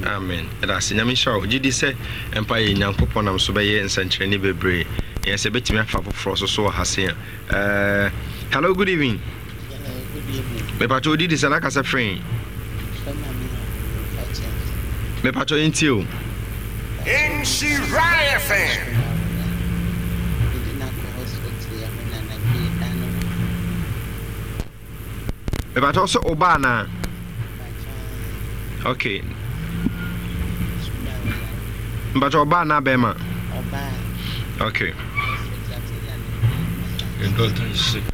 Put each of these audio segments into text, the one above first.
Amen. That's in a show. Did you say Empire Yankopon am so by and Century Bebre? Yes, a bit me for Frost so has here. Hello, good evening. Me pato did this as a friend. Me pato into you. In Shiraya fan. Me pato so Obana. Okay. But Obana Bema. Okay. Your daughter is sick.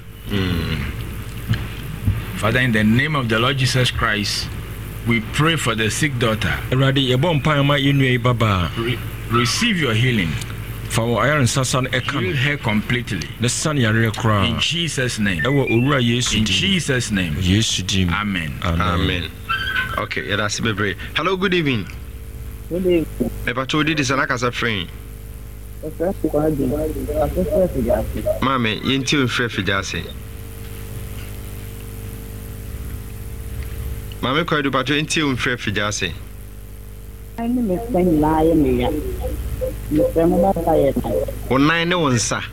Father, in the name of the Lord Jesus Christ, we pray for the sick daughter. Receive your healing. Heal her completely. In Jesus' name. In Jesus' name. Amen. Amen. Okay, that's baby. Hello, good evening. Good evening. Me told you this as a friend. Mame, you into free for Jassy. Mame, quite do patrol into free for Jassy. I'm Mr. Lion. One nine, no one, sir.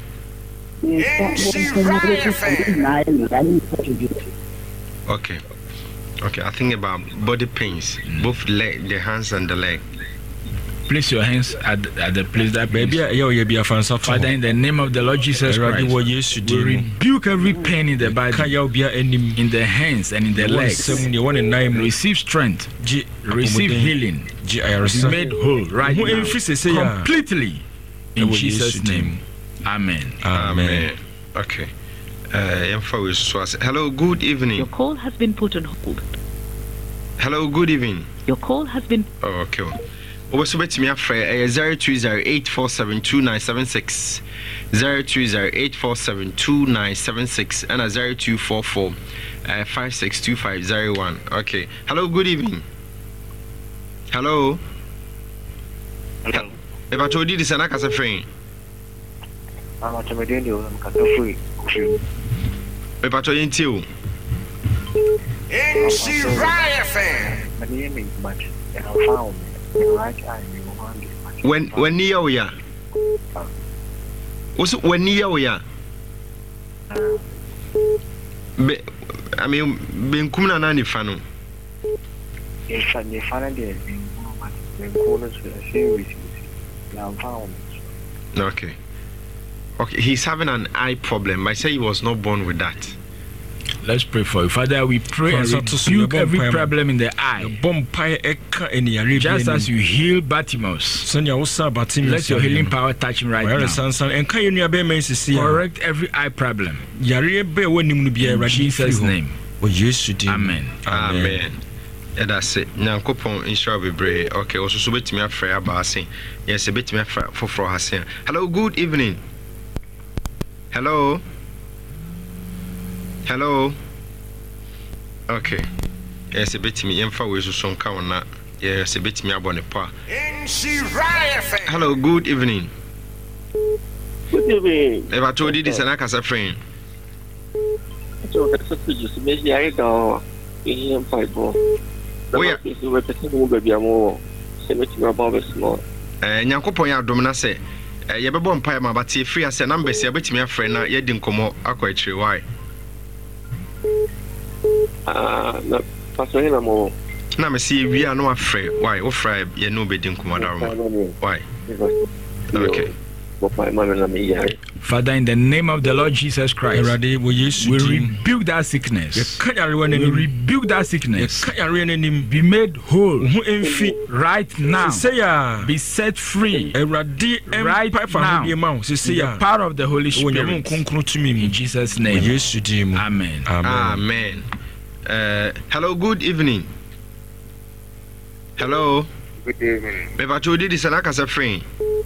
Okay. Okay, I think about body pains, both leg, the hands and the leg. Place your hands at the place that baby. Father, in the name of the Lord Jesus Christ, we rebuke every pain in the body, in the hands and in the legs. Receive strength, receive healing, be made whole right now, completely. In Jesus' name, amen. Amen. Okay. Hello, good evening. Your call has been put on hold. Hello, good evening. Your call has been. Oh, okay. What's with me? 02084729776, 02084729776, and 0244562501. Okay. Hello, good evening. Hello. Hello. If I told you this, I'm a friend. I'm a free. If I told you, In Shiraya fan. My name is much, and I found right eye. when near we are. Was when near we are? I mean, being Kumana Nani Fano. If I find it, then corners with a series. I'm found. Okay. Okay, he's having an eye problem. I say he was not born with that. Let's pray for you. Father, we pray and rebuke every problem in the eye. Just as you heal Bartimaeus, let your healing power touch him right now. Correct every eye problem. In Jesus' name. Amen. Amen. Yeah, that's it. Nyankopon inshallah be brave. Okay, also so betimi afra abasin. Yes, betimi afra for hasen. Hello, good evening. Hello. Hello. Okay. Yes, betimi yemfa we so sonka wona. Yes, betimi abone pa. Hello, good evening. Good evening. If I told you this, and I can say friend. So that's a just maybe I don't hear fight more. Where we're taking baby more. Cemetery about small. Nyankopon ya dom na say ye bebo mpa ma but free as number say betimi afre na ye di nkomo akwa akire why na pastor na mo na me see we are no afre why o fry ye no be di nkomo da why okay. Father, in the name of the Lord Jesus Christ, we rebuke that sickness. We rebuke that sickness. Be made whole right now. Be set free right now. The power of the Holy Spirit. In Jesus' name. Amen. Amen. Hello, good evening. Hello. Good evening. Beba chodi di sana kasa friend.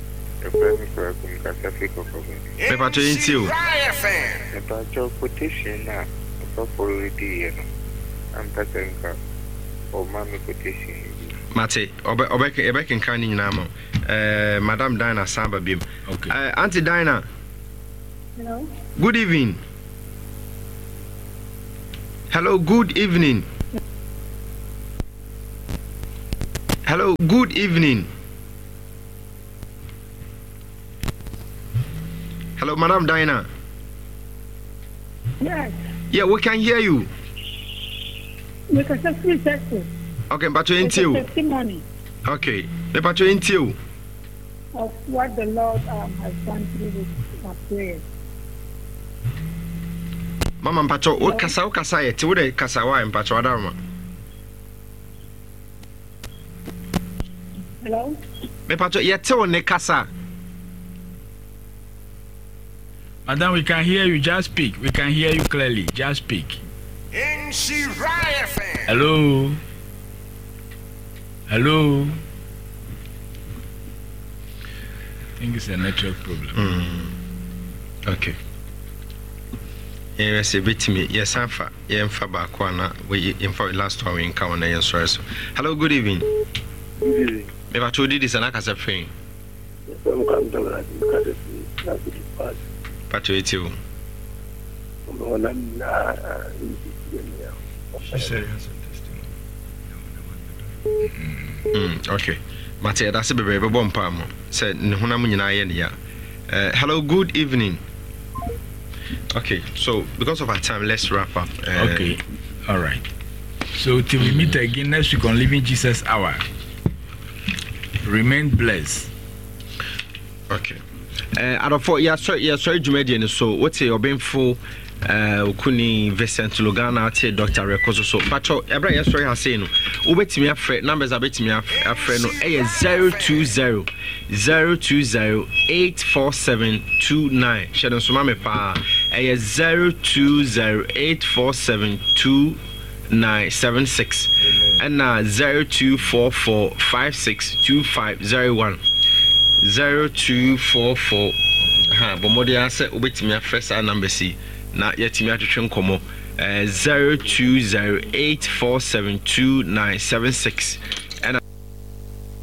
Pepa to into the quotation now for already I'm passing or mommy quotation. Mate, Obek and Canning Namo, Madame Dinah Samba Bim. Okay. Auntie Dinah. Hello. Good evening. Hello, good evening. Hello, Hello, good evening. Hello, Madam Diana. Yes. Yeah, we can hear you. We can just testing. Okay, but you're into testimony. Okay, but you're into Of what the Lord has done through this prayer. Mama Mpacho, o kasa ye, ti wo de kasa wa Mpacho adama. Hello? Me Mpacho, ye te wo ne kasa. Madam, we can hear you. Just speak. We can hear you clearly. Just speak. In Shiraya FM. Hello. Hello. I think it's a network problem. Okay. Yes, a bit me. Yes, I'm fa. Yemfa bakwana. We info last one we encounter na so. Hello, good evening. Good evening. Me Mpacho did this na kasa friend. I'm coming to that. Mpacho it you. She said has a testimony. Okay. Mate, that's a baby bompa mo. Said nhuna mu nyina ye ne ya. Hello, good evening. Okay, so because of our time, let's wrap up. Okay, all right. So till we meet again next week on Living Jesus Hour, remain blessed. Okay. Adofo, sorry, Jumedian. So, what's your beneful? Kuni Vincent Lugana, Dr. Rekoso. So, Pacho, Ebra, yes, sorry, I say no. Ubetimi afre numbers abetimi afre no. 020-847-29. Shedon Sumame pa. 020-847-2976. And 0244-562501. 0244. Bomodi ase ubetimi afre sa number C. Na yetimi atwetwe nkomo 0208472976